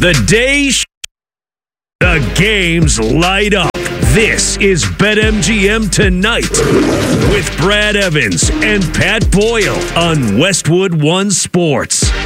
The day the games light up. This is BetMGM Tonight with Brad Evans and Pat Boyle on Westwood One Sports.